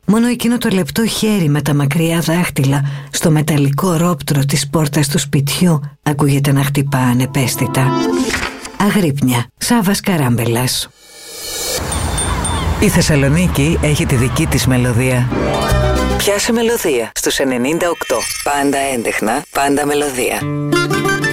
Μόνο εκείνο το λεπτό χέρι με τα μακριά δάχτυλα στο μεταλλικό ρόπτρο της πόρτας του σπιτιού ακούγεται να χτυπά ανεπαίσθητα. Αγρύπνια, Σάββας Καράμπελας. Η Θεσσαλονίκη έχει τη δική της μελωδία. Πιάσε μελωδία στους 98. Πάντα έντεχνα, πάντα μελωδία.